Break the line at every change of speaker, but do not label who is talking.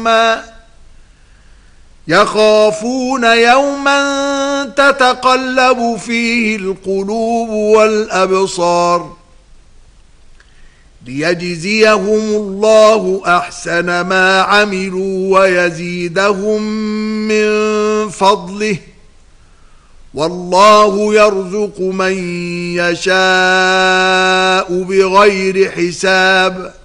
يوما تتقلب فيه القلوب والأبصار ليجزيهم الله أحسن ما عملوا ويزيدهم من فضله والله يرزق من يشاء بغير حساب